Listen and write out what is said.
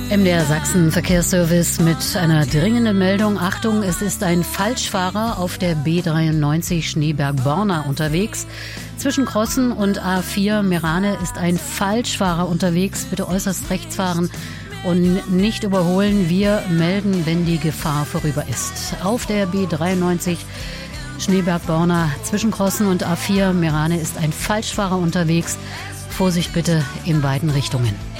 MDR Sachsen Verkehrsservice mit einer dringenden Meldung. Achtung, es ist ein Falschfahrer auf der B93 Schneeberg-Borna unterwegs. Zwischen Crossen und A4 Merane ist ein Falschfahrer unterwegs. Bitte äußerst rechts fahren und nicht überholen. Wir melden, wenn die Gefahr vorüber ist. Auf der B93 Schneeberg-Borna zwischen Crossen und A4 Merane ist ein Falschfahrer unterwegs. Vorsicht bitte in beiden Richtungen.